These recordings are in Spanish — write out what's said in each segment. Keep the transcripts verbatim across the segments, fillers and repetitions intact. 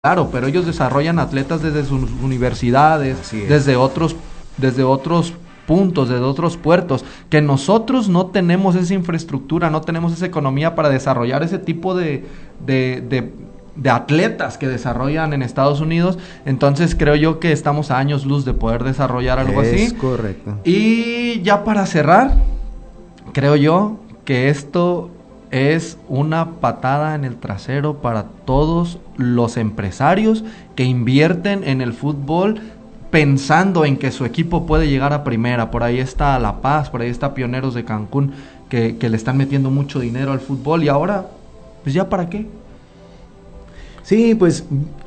Claro, pero ellos desarrollan atletas desde sus universidades, desde otros, desde otros puntos, desde otros puertos, que nosotros no tenemos esa infraestructura, no tenemos esa economía para desarrollar ese tipo de, de, de, de atletas que desarrollan en Estados Unidos. Entonces creo yo que estamos a años luz de poder desarrollar algo es así. Es correcto. Y ya para cerrar, creo yo que esto es una patada en el trasero para todos los empresarios que invierten en el fútbol pensando en que su equipo puede llegar a primera. Por ahí está La Paz, por ahí está Pioneros de Cancún, que, que le están metiendo mucho dinero al fútbol, y ahora, pues ya para qué. Sí, pues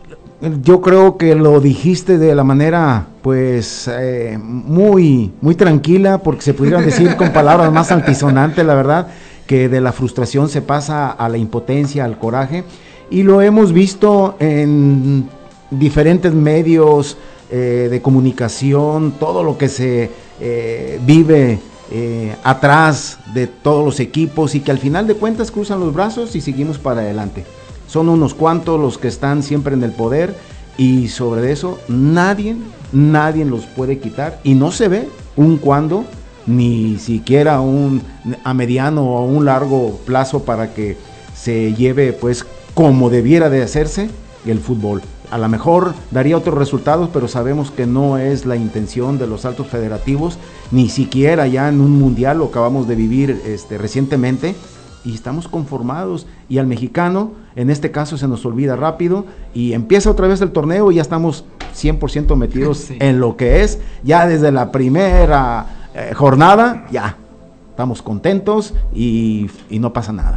yo creo que lo dijiste de la manera pues eh, muy, muy tranquila, porque se pudieran decir con palabras más altisonantes, la verdad, que de la frustración se pasa a la impotencia, al coraje, y lo hemos visto en diferentes medios eh, de comunicación, todo lo que se eh, vive eh, atrás de todos los equipos, y que al final de cuentas cruzan los brazos y seguimos para adelante. Son unos cuantos los que están siempre en el poder, y sobre eso nadie, nadie los puede quitar, y no se ve un cuándo, ni siquiera un a mediano o a un largo plazo para que se lleve pues como debiera de hacerse el fútbol. A lo mejor daría otros resultados, pero sabemos que no es la intención de los altos federativos, ni siquiera ya en un mundial, lo acabamos de vivir este, recientemente, y estamos conformados, y al mexicano en este caso se nos olvida rápido, y empieza otra vez el torneo y ya estamos cien por ciento metidos sí. en lo que es, ya desde la primera Eh, jornada, ya, estamos contentos y, y no pasa nada.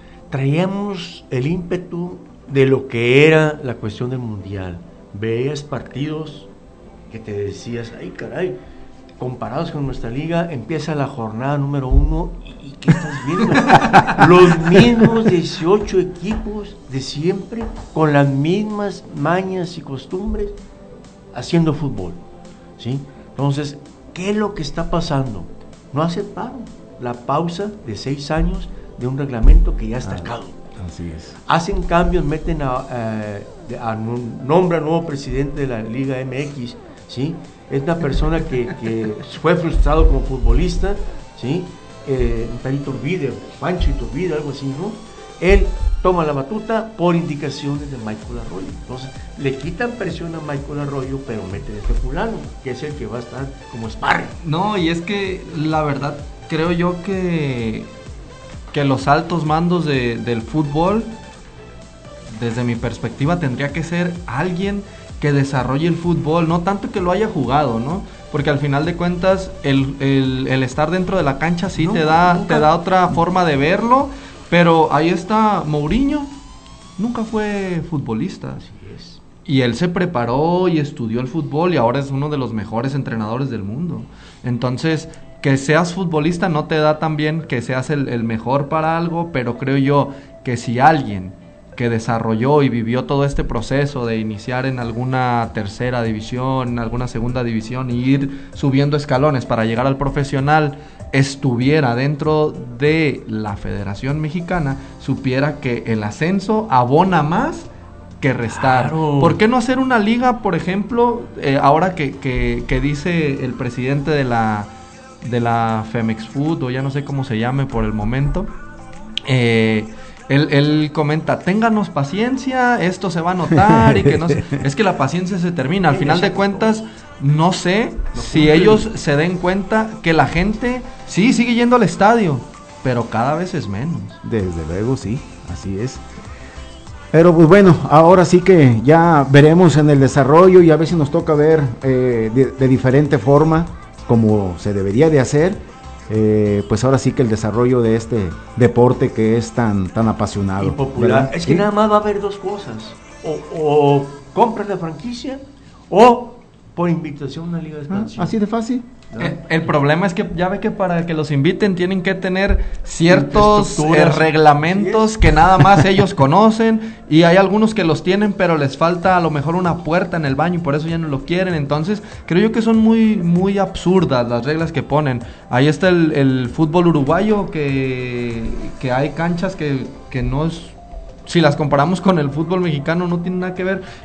Traíamos el ímpetu de lo que era la cuestión del mundial. Veías partidos que te decías, ay caray, comparados con nuestra liga, empieza la jornada número uno y, y ¿qué estás viendo? Los mismos dieciocho equipos de siempre, con las mismas mañas y costumbres, haciendo fútbol, ¿sí? Entonces, ¿qué es lo que está pasando? No aceptaron la pausa de seis años de un reglamento que ya está ah, caduco. Así es. Hacen cambios, meten a, a, a nombra nuevo presidente de la Liga M X, ¿sí? Es una persona que, que fue frustrado como futbolista, ¿sí? Eh, un tal Iturbide, Pancho Iturbide, algo así, ¿no? Él toma la batuta por indicaciones de Michael Arroyo. Entonces, le quitan presión a Michael Arroyo, pero meten a este fulano, que es el que va a estar como sparring. No, y es que la verdad creo yo que, que los altos mandos de, del fútbol, desde mi perspectiva, tendría que ser alguien que desarrolle el fútbol, no tanto que lo haya jugado, ¿no? Porque al final de cuentas, el, el, el estar dentro de la cancha sí no, te da, nunca. te da otra forma de verlo. Pero ahí está Mourinho, nunca fue futbolista. Así es. Y él se preparó y estudió el fútbol y ahora es uno de los mejores entrenadores del mundo. Entonces, que seas futbolista no te da también que seas el, el mejor para algo, pero creo yo que si alguien que desarrolló y vivió todo este proceso de iniciar en alguna tercera división, en alguna segunda división, y ir subiendo escalones para llegar al profesional, estuviera dentro de la Federación Mexicana, supiera que el ascenso abona más que restar. Claro. ¿Por qué no hacer una liga, por ejemplo, eh, ahora que, que, que dice el presidente de la, de la Femex Food, o ya no sé cómo se llame por el momento, eh... Él, él comenta, ténganos paciencia, esto se va a notar y que no sé. Es que la paciencia se termina. Al final de cuentas, no sé si ellos se den cuenta que la gente sí sigue yendo al estadio, pero cada vez es menos. Desde luego, sí, así es. Pero pues bueno, ahora sí que ya veremos en el desarrollo y a ver si nos toca ver eh, de, de diferente forma, como se debería de hacer. Eh, pues ahora sí que el desarrollo de este deporte que es tan tan apasionado y popular, ¿verdad? Es que ¿sí? Nada más va a haber dos cosas, o, o compras la franquicia o por invitación a una liga de expansión. Ah, así de fácil. ¿No? El, el problema es que ya ve que para que los inviten tienen que tener ciertos eh, reglamentos que nada más ellos conocen, y hay algunos que los tienen pero les falta a lo mejor una puerta en el baño y por eso ya no lo quieren. Entonces creo yo que son muy muy absurdas las reglas que ponen. Ahí está el, el fútbol uruguayo, que, que hay canchas que, que no es... Si las comparamos con el fútbol mexicano no tiene nada que ver,